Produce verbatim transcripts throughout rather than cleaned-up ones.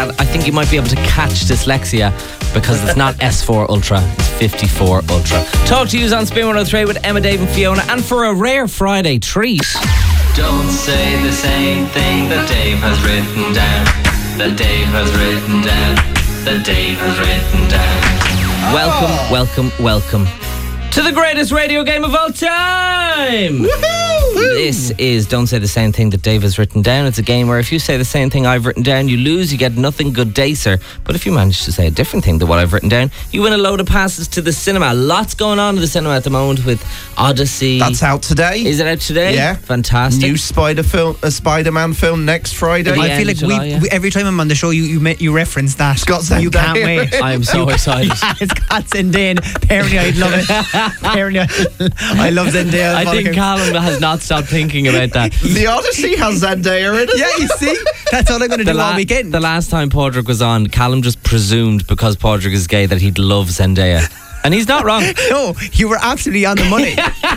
I think you might be able to catch dyslexia because it's not S four Ultra, it's fifty-four Ultra. Talk to you on Spin one oh three with Emma, Dave and Fiona, and for a rare Friday treat. Don't say the same thing that Dave has written down. That Dave has written down. That Dave has written down. Welcome, welcome, welcome to the greatest radio game of all time. Woohoo! This is Don't Say the Same Thing That Dave Has Written Down. It's a game where if you say the same thing I've written down, you lose, you get nothing. Good day, sir. But if you manage to say a different thing than what I've written down, you win a load of passes to the cinema. Lots going on in the cinema at the moment with Odyssey. That's out today. Is it out today? Yeah. Fantastic. New Spider film, a Spider-Man film next Friday. I feel like July, we, yeah. we every time I'm on the show, you you, you reference that. Scott You can't Zendaya. wait. I am so excited. It's got Zendaya. Apparently, I love it. Apparently, I love Zendaya. I think Callum has not stopped thinking about that. The Odyssey has Zendaya in it. Yeah, you see, that's all I'm going to do la- all weekend. The last time Padraig was on, Callum just presumed because Padraig is gay that he'd love Zendaya. And he's not wrong. No, you were absolutely on the money.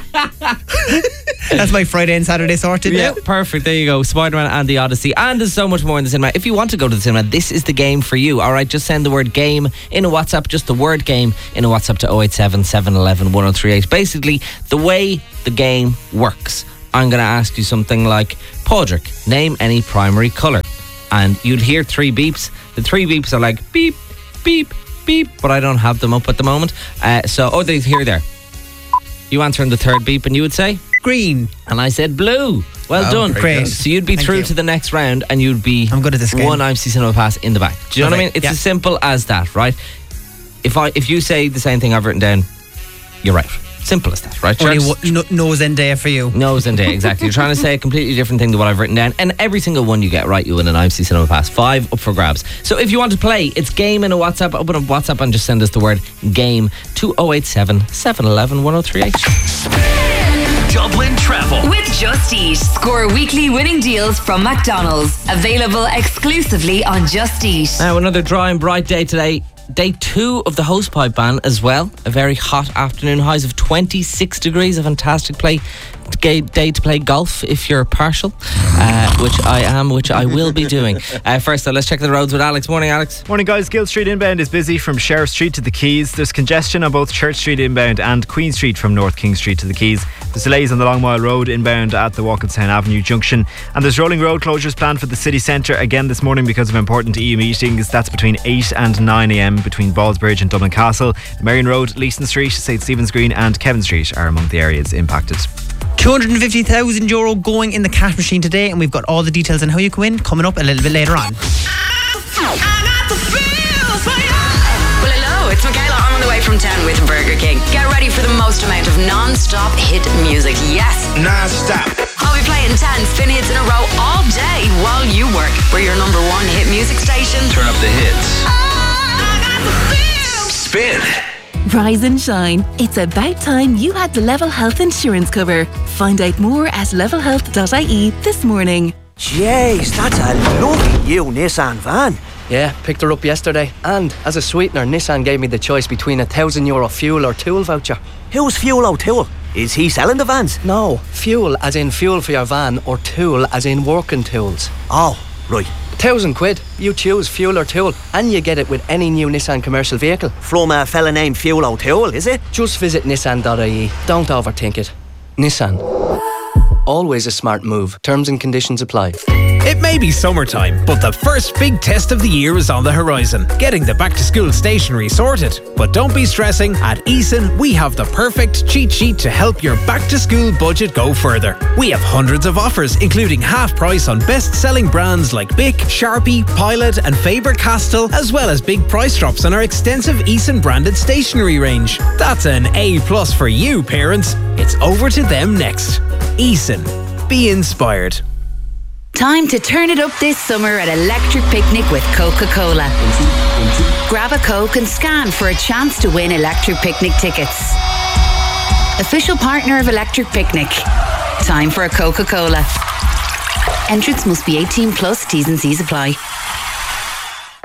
That's my Friday and Saturday sorted. Yeah, now. perfect. There you go. Spider-Man and the Odyssey. And there's so much more in the cinema. If you want to go to the cinema, this is the game for you. All right, just send the word game in a WhatsApp, just the word game in a WhatsApp to oh eight seven, seven one one, one oh three eight. Basically, the way the game works, I'm going to ask you something like, Padraig, name any primary colour. And you'd hear three beeps. The three beeps are like beep, beep, beep, but I don't have them up at the moment. Uh, so, oh, they're here, there. You answer in the third beep and you would say? Green. And I said blue. Well Oh, done. great. So you'd be Thank through you. to the next round and you'd be I'm good at this game. one I M C Cinema Pass in the back. Do you know what I Okay, mean? It's yeah. as simple as that, right? If I if you say the same thing I've written down, you're right. Simple as that, right? Only Sharks? w- no, no Zendaya for you. No, Zendaya, exactly. You're trying to say a completely different thing to what I've written down, and every single one you get right, you win an I M C Cinema Pass. Five up for grabs. So if you want to play, it's game in a WhatsApp. Open up WhatsApp and just send us the word game to oh eight seven, seven one one, one oh three eight. Dublin Travel. With Just Eat. Score weekly winning deals from McDonald's. Available exclusively on Just Eat. Now, another dry and bright day today. Day two of the hosepipe ban as well. A very hot afternoon. Highs of twenty-six degrees. A fantastic play day to play golf if you're partial, uh, which I am, which I will be doing. Uh, first, though, let's check the roads with Alex. Morning, Alex. Morning, guys. Gill Street inbound is busy from Sheriff Street to the Quays. There's congestion on both Church Street inbound and Queen Street from North King Street to the Quays. There's delays on the Long Mile Road inbound at the Walkinstown Avenue junction. And there's rolling road closures planned for the city centre again this morning because of important E U meetings. That's between eight and nine a m between Ballsbridge and Dublin Castle. Marion Road, Leeson Street, Saint Stephen's Green and Kevin Street are among the areas impacted. two hundred fifty thousand euro going in the cash machine today, and we've got all the details on how you can win coming up a little bit later on. Well, hello, it's Michaela. I'm on the way from town with Burger King. Get ready for the most amount of non-stop hit music. Yes, Non-stop. I'll be playing ten spin hits in a row all day while you work. We're your number one hit music station. Turn up the hits. Spin. Rise and shine. It's about time you had the Level Health insurance cover. Find out more at level health dot I E this morning. Jeez, that's a lovely new Nissan van. Yeah, picked her up yesterday. And as a sweetener, Nissan gave me the choice between a thousand euro fuel or tool voucher. Who's Fuel O'Toole? Is he selling the vans? No, fuel as in fuel for your van, or tool as in working tools. Oh, right. Thousand quid. You choose fuel or tool, and you get it with any new Nissan commercial vehicle. From a fella named Fuel O'Toole, is it? Just visit nissan dot I E. Don't overthink it. Nissan. Always a smart move. Terms and conditions apply. It may be summertime, but the first big test of the year is on the horizon. Getting the back-to-school stationery sorted. But don't be stressing. At Eason, we have the perfect cheat sheet to help your back-to-school budget go further. We have hundreds of offers, including half price on best-selling brands like Bic, Sharpie, Pilot and Faber-Castell, as well as big price drops on our extensive Eason-branded stationery range. That's an A plus for you, parents. It's over to them next. Eason. Be inspired. Time to turn it up this summer at Electric Picnic with Coca-Cola. Grab a Coke and scan for a chance to win Electric Picnic tickets. Official partner of Electric Picnic. Time for a Coca-Cola. Entrance must be eighteen plus, T's and C's apply.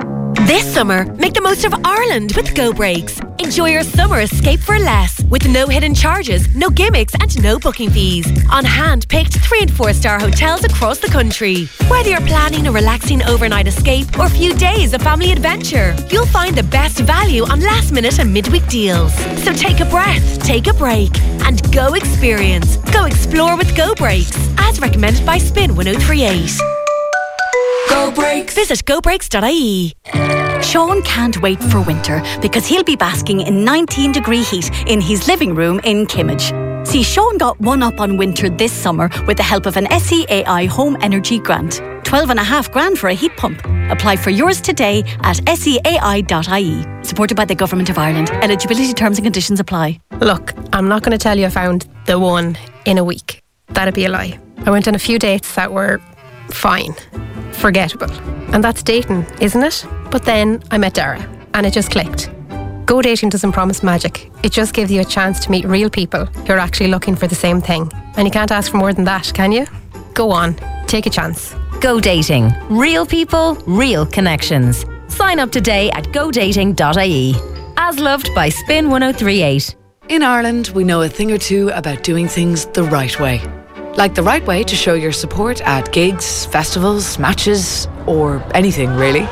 This summer, make the most of Ireland with Go Breaks. Enjoy your summer escape for less, with no hidden charges, no gimmicks and no booking fees. On hand-picked three and four star hotels across the country. Whether you're planning a relaxing overnight escape or a few days of family adventure, you'll find the best value on last minute and midweek deals. So take a breath, take a break and go experience. Go explore with Go Breaks, as recommended by Spin one oh three eight. Go Breaks. Visit go breaks dot I E. Sean can't wait for winter because he'll be basking in nineteen degree heat in his living room in Kimmage. See, Sean got one up on winter this summer with the help of an S E A I Home Energy Grant. twelve and a half grand for a heat pump. Apply for yours today at S E A I dot I E. Supported by the Government of Ireland. Eligibility terms and conditions apply. Look, I'm not going to tell you I found the one in a week. That'd be a lie. I went on a few dates that were fine. Forgettable. And that's dating, isn't it? But then I met Dara and it just clicked. Go dating doesn't promise magic. It just gives you a chance to meet real people who are actually looking for the same thing. And you can't ask for more than that, can you? Go on, take a chance. Go Dating. Real people, real connections. Sign up today at go dating dot I E. As loved by Spin one oh three eight. In Ireland, we know a thing or two about doing things the right way. Like the right way to show your support at gigs, festivals, matches, or anything really.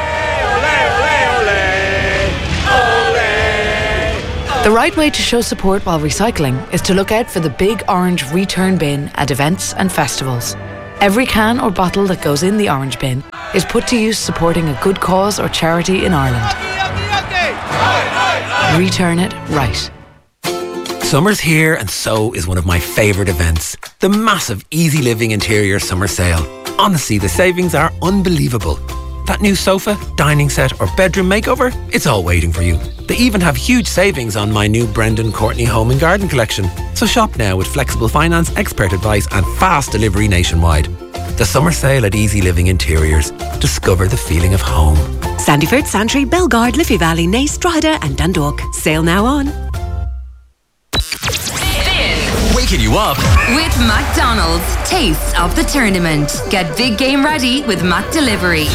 The right way to show support while recycling is to look out for the big orange return bin at events and festivals. Every can or bottle that goes in the orange bin is put to use supporting a good cause or charity in Ireland. Return it right. Summer's here and so is one of my favourite events. The massive Easy Living Interior Summer Sale. Honestly, the savings are unbelievable. That new sofa, dining set or bedroom makeover, it's all waiting for you. They even have huge savings on my new Brendan Courtney Home and Garden collection. So shop now with flexible finance, expert advice and fast delivery nationwide. The summer sale at Easy Living Interiors. Discover the feeling of home. Sandyford, Santry, Belgard, Liffey Valley, Naas, Drogheda and Dundalk. Sale now on. Waking you up with McDonald's. Taste of the tournament. Get big game ready with Mac Delivery.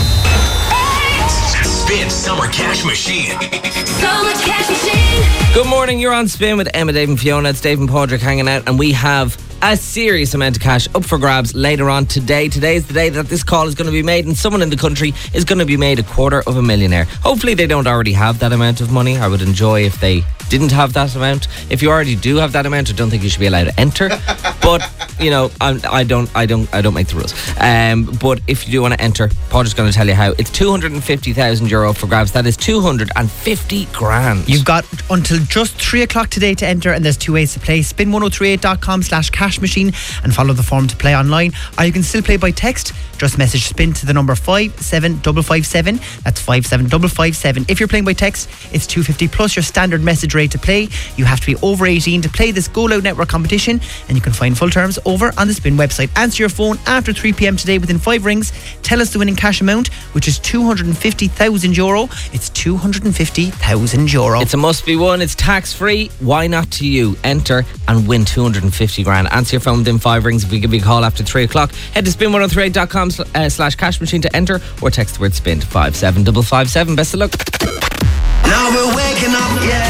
Spin Summer Cash Machine. Summer Cash Machine. Good morning, you're on Spin with Emma, Dave and Fiona. It's Dave and Padraig hanging out, and we have a serious amount of cash up for grabs later on today. Today is the day that this call is going to be made, and someone in the country is going to be made a quarter of a millionaire. Hopefully they don't already have that amount of money. I would enjoy if they didn't have that amount. If you already do have that amount, I don't think you should be allowed to enter. But you know, I'm, I don't, I don't, I don't make the rules. Um, but if you do want to enter, Padraig's going to tell you how. It's two hundred fifty thousand euro for grabs. That is two hundred fifty grand. You've got until just three o'clock today to enter, and there's two ways to play. spin ten thirty-eight dot com slash cash machine and follow the form to play online, or you can still play by text. Just message spin to the number five seven five five seven. That's five seven five five seven. If you're playing by text, it's two fifty plus your standard message rate to play. You have to be over eighteen to play this Go Loud Network competition, and you can find full terms over on the Spin website. Answer your phone after three p.m. today within five rings. Tell us the winning cash amount, which is two hundred fifty thousand euro. It's two hundred fifty thousand euro. It's a must be won. It's tax free. Why not to you? Enter and win two hundred fifty grand. Answer your phone within five rings. If we give you a call after three o'clock, head to spin ten thirty-eight dot com uh, slash cash machine to enter, or text the word spin to five seven five five seven. Best of luck. Now we're waking up, yeah.